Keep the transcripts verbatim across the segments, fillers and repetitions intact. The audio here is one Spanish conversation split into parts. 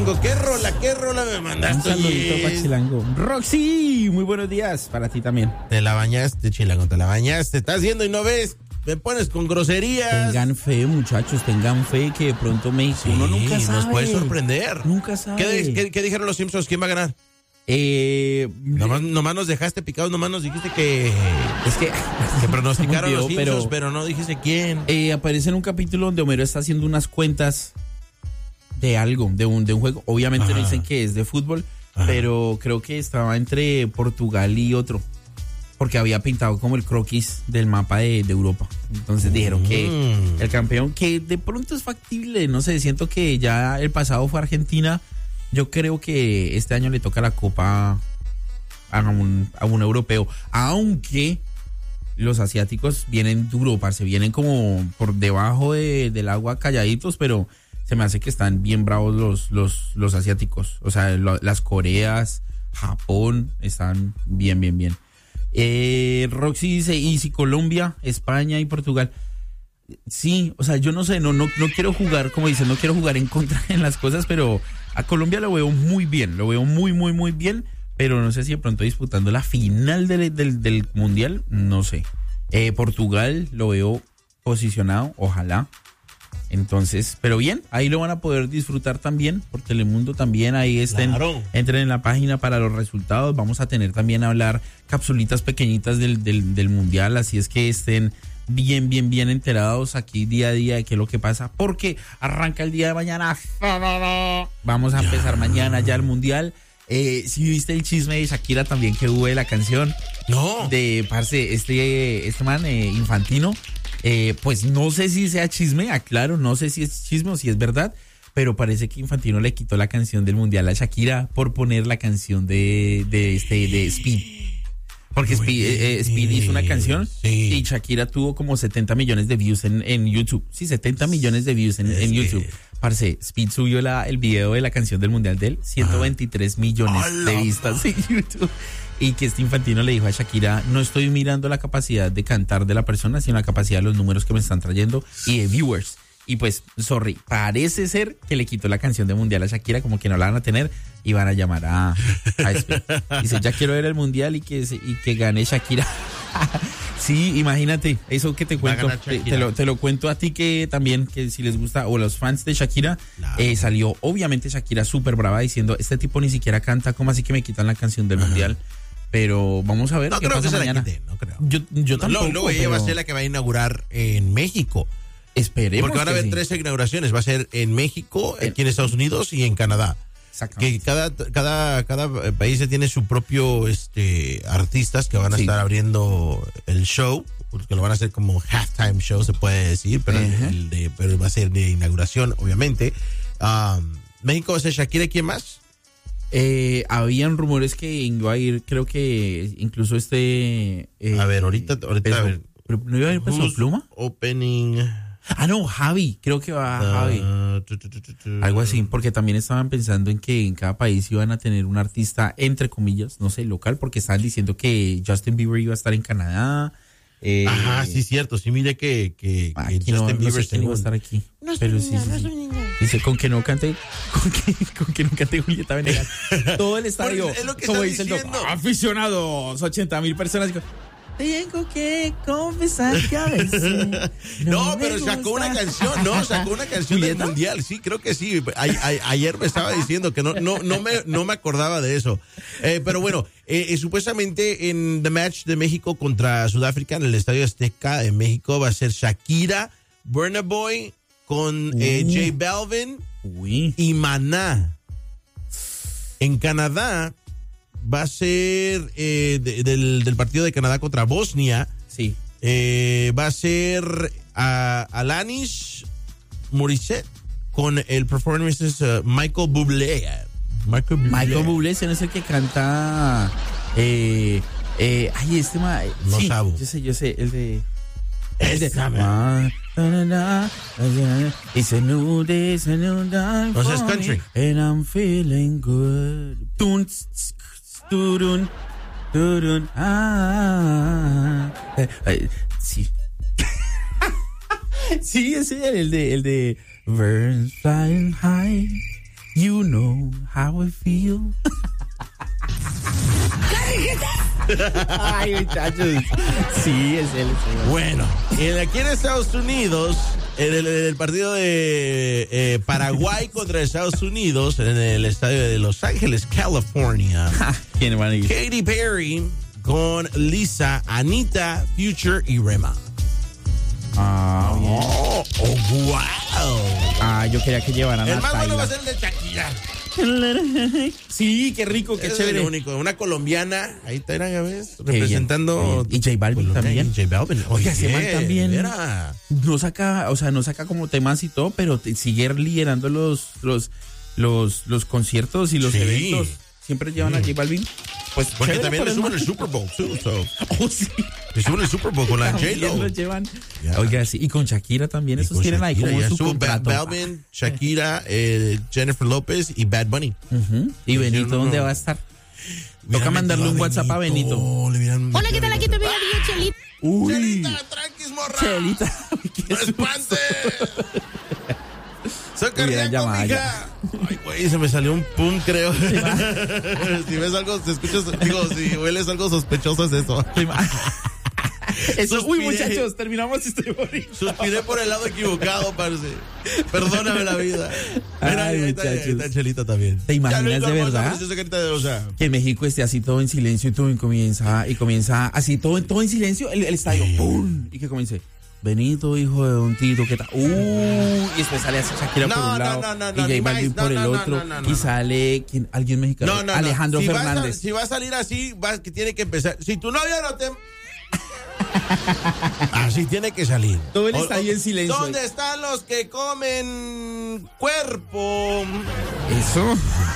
Chilango. ¿Qué rola, qué rola me mandaste? Un saludito para Chilango. Roxy, muy buenos días para ti también. Te la bañaste, Chilango, te la bañaste. Estás viendo y no ves. Me pones con groserías. Tengan fe, muchachos, tengan fe que de pronto México Sí, uno nunca sabe. nos puede sorprender. Nunca sabe. ¿Qué, qué, qué dijeron los Simpsons? ¿Quién va a ganar? Eh, Nomás, nomás nos dejaste picados, nomás nos dijiste que... es que, que pronosticaron Dios, los Simpsons, pero, pero no dijiste quién. eh, aparece en un capítulo donde Homero está haciendo unas cuentas de algo, de un, de un juego. Obviamente Ajá. no dicen que es de fútbol, Ajá. pero creo que estaba entre Portugal y otro. Porque había pintado como el croquis del mapa de, de Europa. Entonces dijeron que Mm. el campeón, que de pronto es factible, no sé, siento que ya el pasado fue Argentina. Yo creo que este año le toca la copa a un, a un europeo. Aunque los asiáticos vienen duro, parce, vienen como por debajo de, del agua calladitos, pero se me hace que están bien bravos los, los, los asiáticos. O sea, lo, las Coreas, Japón, están bien, bien, bien. Eh, Roxy dice, y si Colombia, España y Portugal. Sí, o sea, yo no sé, no, no, no quiero jugar, como dicen, no quiero jugar en contra en las cosas, pero a Colombia lo veo muy bien, lo veo muy, muy, muy bien, pero no sé si de pronto disputando la final del, del, del Mundial, no sé. Eh, Portugal lo veo posicionado, ojalá. Entonces, pero bien, ahí lo van a poder disfrutar también por Telemundo también, ahí estén, Claro. entren en la página para los resultados, vamos a tener también a hablar capsulitas pequeñitas del, del, del Mundial, así es que estén bien, bien, bien enterados aquí día a día de qué es lo que pasa, porque arranca el día de mañana, vamos a empezar mañana ya el Mundial. Eh, si viste el chisme de Shakira también que hubo de la canción No. de, parce, este, este man eh, Infantino. Eh, pues no sé si sea chisme, aclaro, no sé si es chisme o si es verdad, pero parece que Infantino le quitó la canción del Mundial a Shakira por poner la canción de, de este de Speed. Porque Speed, eh, Speed hizo una canción Sí. y Shakira tuvo como setenta millones de views en, en YouTube. Sí, setenta millones de views en, en YouTube. Parce, Speed subió la, el video de la canción del Mundial de él, ciento veintitrés millones de vistas en YouTube. Y que este Infantino le dijo a Shakira, no estoy mirando la capacidad de cantar de la persona, sino la capacidad de los números que me están trayendo y de viewers. Y pues, sorry, parece ser que le quitó la canción de Mundial a Shakira, como que no la van a tener y van a llamar a, a Speed. Dice, ya quiero ver el Mundial y que, y que gane Shakira. Sí, imagínate, eso que te Va a cuento, ganar te, Shakira. te lo, te lo cuento a ti que también, que si les gusta, o los fans de Shakira, Claro. eh, salió obviamente Shakira súper brava diciendo, este tipo ni siquiera canta, ¿cómo así que me quitan la canción del Mundial? Pero vamos a ver No qué creo que pasa se mañana. la quiten, no creo. Yo, yo No, tampoco, luego ella pero va a ser la que va a inaugurar en México. esperemos Porque van a que haber sí. tres inauguraciones. Va a ser en México, aquí en Estados Unidos y en Canadá. Exactamente. Que cada, cada, cada país tiene su propio este artistas que van a Sí. estar abriendo el show, que lo van a hacer como halftime show, se puede decir, pero, el- Ajá. el de, pero va a ser de inauguración, obviamente. Um, México va a ser Shakira, ¿y quién más? Eh, habían rumores que iba a ir, creo que incluso este... eh, A ver, ahorita, ahorita, Peso- a ver. pero ¿no iba a ir Peso Who's Pluma? Opening. Ah, no, Javi, creo que va Javi. Uh, tu, tu, tu, tu, tu. Algo así, porque también estaban pensando en que en cada país iban a tener un artista, entre comillas, no sé, local, porque estaban diciendo que Justin Bieber iba a estar en Canadá. Eh, Ajá, sí, cierto. Sí, mire que, que, que Aquí no, Justin no Bieber sé quién iba a estar aquí. Pero sí, sí, sí. Dice, con que no cante, con que, con que no cante Julieta Venegas. Todo el estadio, Porque es lo que como están dice el diciendo. doctor, aficionados, ochenta mil personas. Tengo que confesar que a veces No, me pero sacó gusta. una canción, no, sacó una canción del ¿Julieta? Mundial, sí, creo que sí. A- a- ayer me estaba diciendo que no, no, no me, no me acordaba de eso. Eh, pero bueno, eh, eh, supuestamente en The Match de México contra Sudáfrica en el Estadio Azteca de México va a ser Shakira, Burna Boy con eh, Uh. J Balvin Uy, y Maná. En Canadá va a ser eh, de- del, del partido de Canadá contra Bosnia. sí. Eh, va a ser a Alanis Morissette con el performance uh, Michael Bublé. Michael Bublé. Michael Bublé, ese no es el que canta. Eh, eh, ay, este ma. No sí, sabo. yo sé, yo sé, el de. El de. Esa, man. Ah, na, na, na, na, It's a new day, it's a new day. O sea, es for me, country. And I'm feeling good. Tun, tss, tss, tss, turun, turun, ah. Eh, eh, sí. Sí, ese, el de, el de Birds flying high. You know how I feel. Ay, muchachos. Sí, es él. Bueno, en, aquí en Estados Unidos, en el, en el partido de eh, Paraguay contra Estados Unidos, en el estadio de Los Ángeles, California. ¿Quién van a ir? Katy Perry con Lisa, Anita, Future y Rema. Ah, bien. Oh, oh, wow. Ah, yo quería que llevaran El a más bueno va a Tyla. ser el de Shakira. Sí, qué rico, qué Ese chévere. es el único. Una colombiana, ahí está, ya ves, Qué bien, representando. qué bien. Y J Balvin Colombia, también. y J Balvin. Oiga, ese man también. Mira. No saca, o sea, no saca como temas y todo, pero te- sigue liderando los, los, los, los conciertos y los Sí. eventos. Siempre llevan a J Balvin. Pues Porque chévere también por le el suben man. el Super Bowl, too, so. Oh, sí. Le suben el Super Bowl con la También J-Lo. lo llevan. Ya. Oiga, sí. Y con Shakira también. Y Esos con tienen ahí Shakira, como ya su estuvo contrato. Ba- Balvin, Shakira, eh, Jennifer López y Bad Bunny. Ujú. Y Pues Benito, yo no- ¿dónde va a estar? Hubieran Toca mandarle metido un WhatsApp a Benito. le hubieran Hola, ¿qué metido tal? Aquí a te voy a decir, Chelita. Uy, Chelita, tranquis, morra. Chelita. Qué ¡No susto. espantes! ¡Soy Hubieran cardíaco, llamado mija! Ay, güey, se me salió un pum, creo. Si ves algo, si escuchas, digo, si hueles algo sospechoso es eso. Eso, uy, Suspiré. muchachos, terminamos este bonito. Suspiré por el lado equivocado, parce. Perdóname la vida. Mira, Ay, ahí está, ahí muchachos. está Chelita también. ¿Te imaginas Ya, de Luis, vamos a verdad? ver esa carita de- o sea, Que en México esté así todo en silencio y todo y comienza, y comienza así todo, todo en silencio, el, el estadio, ¡pum! Y que comience, Benito, hijo de Don Tito, ¿qué tal? ¡Uh! Y después sale así Shakira No, por un no, lado, no, no, y no, J ni Balvin más. por No, el no, no, otro, no, no, no. y sale, ¿quién? ¿Alguien mexicano? No, no, no. Alejandro Si vas a- Fernández. si va a salir así, va, que tiene que empezar. Si tu novia no te. Así tiene que salir. Todo el O- estadio o- en silencio. ¿Dónde están los que comen cuerpo? Eso.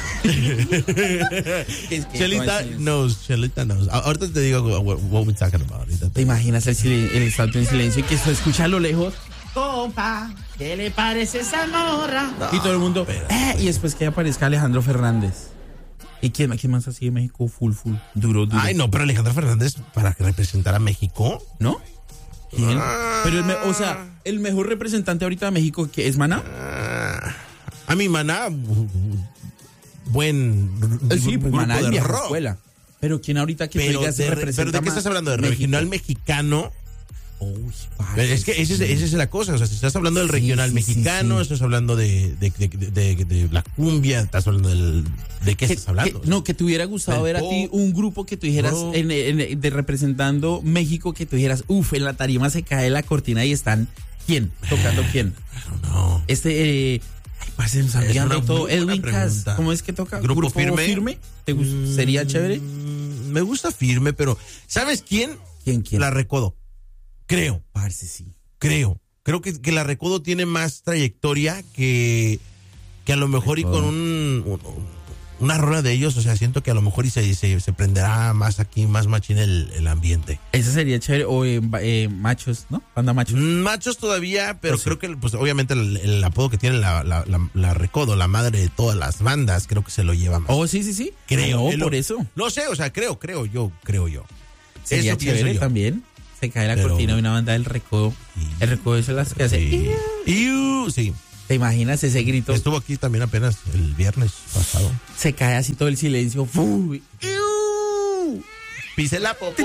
Es que Chelita todo en silencio. knows, Chelita knows. A- Ahorita te digo what, what we're talking about. Ahorita te- ¿Te imaginas el, silen- el estadio en silencio y que se escucha a lo lejos? Compa, ¿qué le parece esa morra? No, y todo el mundo, pero- eh, y después que aparezca Alejandro Fernández. ¿Y quién, quién más así de México? Full, full, duro, duro. Ay, no, pero Alejandro Fernández para representar a México. ¿No? ¿Quién? Ah. Pero el, me- o sea, el mejor representante ahorita de México que es Maná. Ah, a mi maná, bu- bu- buen Eh, sí, grupo pues Maná es de vieja rock. escuela. Pero quién ahorita que tú Pero digas de, representa pero ¿de qué más estás hablando? ¿De México? regional mexicano? Uy, Pero es que esa es, esa es la cosa. O sea, si estás hablando del Sí, regional sí, sí, mexicano, sí. estás hablando de, de, de, de- de- de la cumbia, estás hablando del, de qué Que- estás hablando. que- no, que te hubiera gustado Del ver a ti pop, un grupo que tú dijeras, rock. en, en- de representando México, que tú dijeras, uff, en la tarima se cae la cortina y están, ¿quién? ¿Tocando quién? no. Este, eh, ay, parce, se nos Es olvidando una todo. muy buena Edwin Cass, pregunta. ¿cómo es que toca? ¿Grupo Firme? ¿Te gust- ¿Sería chévere? Mm, Me gusta Firme, pero ¿sabes quién? ¿Quién, quién? La Recodo. Creo, Parce, sí. creo. Creo que, que la Recodo tiene más trayectoria que, que a lo mejor y con Recodo. un, un- una rola de ellos. O sea, siento que a lo mejor y se, se, se prenderá más aquí, más machín el, el ambiente. Esa sería chévere. O eh, ba- eh, machos, ¿no? Banda machos. Machos todavía, pero Pues sí. creo que, pues obviamente el, el apodo que tiene la, la, la, la Recodo, la madre de todas las bandas, creo que se lo lleva más. Oh, sí, sí, sí. creo. No, Es lo- por eso. No sé, o sea, creo, creo yo, creo yo. Sería Eso pienso chévere yo. también. Se cae la Pero- cortina de una banda del Recodo. El Recodo es las que hace. Sí. Iu, sí. ¿Te imaginas ese grito? Estuvo aquí también apenas el viernes pasado. Se cae así todo el silencio. ¡Fu! ¡Iu! Pise la popó.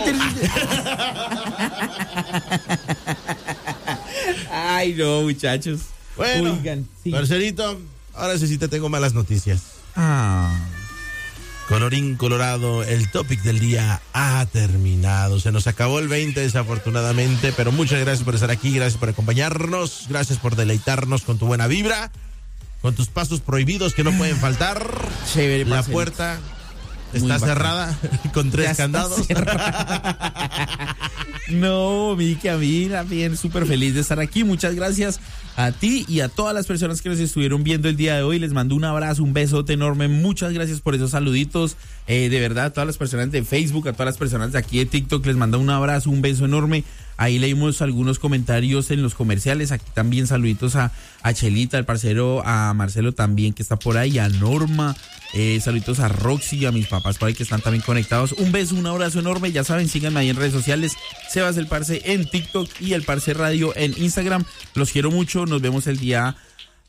Ay, no, muchachos. Bueno, Oigan, sí. parcerito, ahora sí sí te tengo malas noticias. Ah. Colorín colorado, el topic del día ha terminado. Se nos acabó el veinte desafortunadamente, pero muchas gracias por estar aquí, gracias por acompañarnos, gracias por deleitarnos con tu buena vibra, con tus pasos prohibidos que no pueden faltar. Chévere, La parcerito. puerta Muy está bacán. cerrada con Ya tres está candados. No, Miki, a mí también súper feliz de estar aquí. Muchas gracias a ti y a todas las personas que nos estuvieron viendo el día de hoy. Les mando un abrazo, un besote enorme. Muchas gracias por esos saluditos. Eh, de verdad, a todas las personas de Facebook, a todas las personas de aquí de TikTok, les mando un abrazo, un beso enorme. Ahí leímos algunos comentarios en los comerciales. Aquí también saluditos a, a Chelita, al parcero, a Marcelo también que está por ahí, a Norma. Eh, saluditos a Roxy, a mis papás por ahí que están también conectados. Un beso, un abrazo enorme. Ya saben, síganme ahí en redes sociales. Sebas el Parce en TikTok y el Parce Radio en Instagram. Los quiero mucho. Nos vemos el día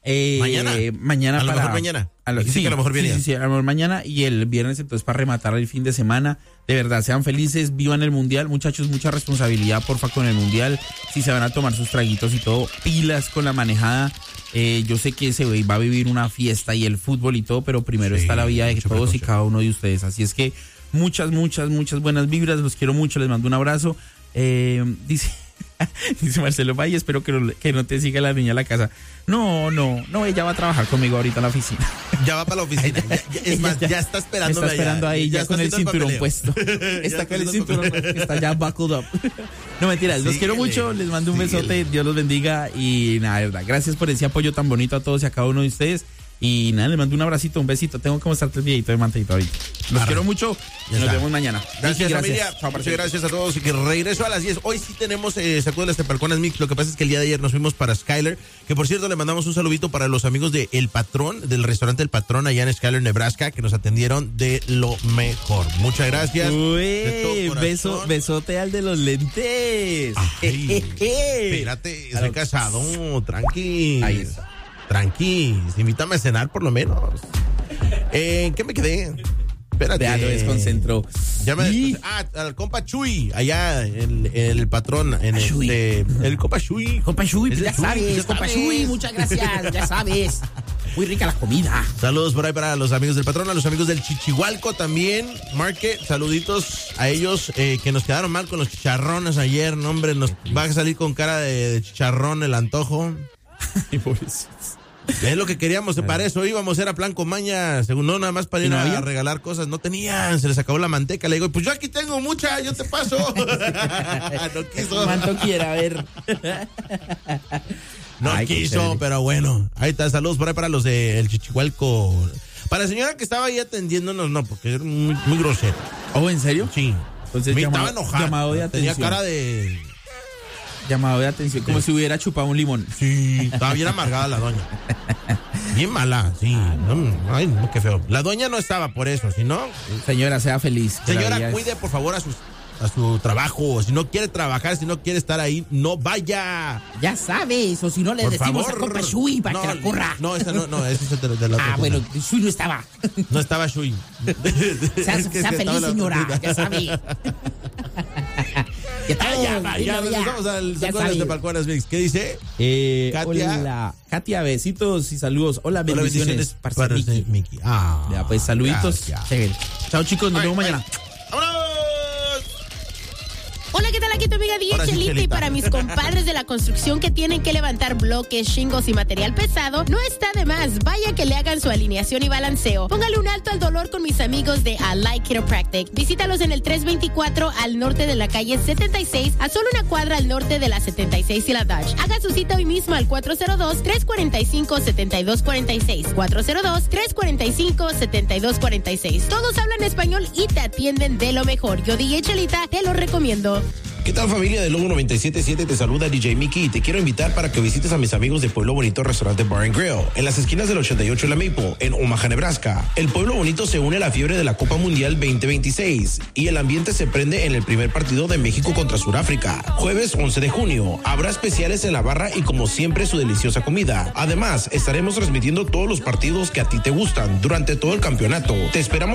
Eh, ¿Mañana? Mañana A lo para, mejor mañana. A lo, sí, que a lo mejor viene. Sí, sí, sí, a lo mejor mañana y el viernes entonces para rematar el fin de semana. De verdad, sean felices, vivan el Mundial. Muchachos, mucha responsabilidad, porfa, con el Mundial. Si se van a tomar sus traguitos y todo, pilas con la manejada. Eh, yo sé que se va a vivir una fiesta y el fútbol y todo, pero primero sí, está la vida de todos y cada uno de ustedes. Así es que muchas, muchas, muchas buenas vibras. Los quiero mucho, les mando un abrazo. Eh, dice... Dice Marcelo Valle, espero que no, que no te siga la niña a la casa. No, no, no, ella va a trabajar conmigo ahorita en la oficina. Ya va para la oficina. Ya, ya, es más, ya, ya está esperando. Está esperando allá, ahí ya, ya con el cinturón el puesto. Está con el cinturón puesto, está ya buckled up. No, mentiras, sí, los quiero mucho, les mando un sí, besote, Dios los bendiga y nada, de verdad, gracias por ese apoyo tan bonito a todos y a cada uno de ustedes. Y nada, les mando un abracito, un besito. Tengo que mostrarte el videito de mantellito ahorita. Los Arre. quiero mucho y nos vemos mañana. Gracias, gracias. familia. Chao, muchas gracias a todos. Y que regreso a las diez. Hoy sí tenemos eh, Sacude las Tepalconas Mix. Lo que pasa es que el día de ayer nos fuimos para Skyler. Que por cierto, le mandamos un saludito para los amigos de El Patrón, del restaurante El Patrón, allá en Skyler, Nebraska, que nos atendieron de lo mejor. Muchas gracias. Uy, beso, besote al de los lentes. Ay, espérate, soy casado. Tranqui. Ahí está. Tranqui, invítame a cenar por lo menos. ¿En eh, qué me quedé? Espérate. Ya lo desconcentró. Ya me ¿Y? Ah, al compa Chuy, allá en, en el patrón, en este, el compa Chuy. Compa Chuy, ya Chuy, sabes, ya compa Chuy, muchas gracias, ya sabes. Muy rica la comida. Saludos por ahí para los amigos del patrón, a los amigos del Chichihualco también. Marque, saluditos a ellos eh, que nos quedaron mal con los chicharrones ayer. No, hombre, nos va a salir con cara de, de chicharrón el antojo. Ay, pobrecitos. Es lo que queríamos, para eso íbamos, era plan con maña, según no, nada más para ir no a había? regalar cosas, no tenían, se les acabó la manteca, le digo, pues yo aquí tengo mucha, yo te paso. No quiso. ¿Cuánto quiera ver? No Ay, quiso, pero bueno, ahí está, saludos por ahí para los de El Chichihualco. Para la señora que estaba ahí atendiéndonos, no, porque era muy, muy grosera. ¿Oh, en serio? Sí. Entonces, me llamado, estaba enojada. Llamado de atención. Tenía cara de... Llamado de atención, como sí. si hubiera chupado un limón. Sí, estaba bien amargada la doña. Bien mala, sí. No, ay, no, qué feo. La doña no estaba por eso, si no... Señora, sea feliz. Señora, cuide por favor a sus a su trabajo. Si no quiere trabajar, si no quiere estar ahí, no vaya. Ya sabes, o si no le por decimos favor. a compa Shui para no, que la corra. No, esa no, no, esa es de, de la otra. Ah, bueno, Shui no estaba. No estaba Shui. sea es que sea feliz, señora, la... ya sabe. ¿Qué tal? Ya, ya, ya, ya, vamos al Sacude las Tepalconas Mix. ¿Qué dice? Eh, Katia. Hola. Katia, besitos y saludos. Hola, bendiciones. Hola, bendiciones para Miki. Ah, ya, pues saluditos. Chao, chicos, nos vemos mañana. ¡Vámonos! Hola, ¿qué tal? Aquí tu amiga D J Chelita, sí, y para mis compadres de la construcción que tienen que levantar bloques, shingles y material pesado, no está de más. Vaya que le hagan su alineación y balanceo. Póngale un alto al dolor con mis amigos de Allied Chiropractic. Visítalos en el tres veinticuatro al norte de la calle setenta y seis, a solo una cuadra al norte de la setenta y seis y la Dodge. Haga su cita hoy mismo al cuatro cero dos, tres cuatro cinco, siete dos cuatro seis. cuatro cero dos, tres cuatro cinco, siete dos cuatro seis. Todos hablan español y te atienden de lo mejor. Yo, D J Chelita, te lo recomiendo. ¿Qué tal, familia de Lobo noventa y siete punto siete? Te saluda D J Mickey y te quiero invitar para que visites a mis amigos de Pueblo Bonito Restaurante Bar and Grill, en las esquinas del ochenta y ocho y la Maple, en Omaha, Nebraska. El Pueblo Bonito se une a la fiebre de la Copa Mundial veinte veintiséis y el ambiente se prende en el primer partido de México contra Sudáfrica. Jueves once de junio, habrá especiales en la barra y como siempre su deliciosa comida. Además, estaremos transmitiendo todos los partidos que a ti te gustan durante todo el campeonato. Te esperamos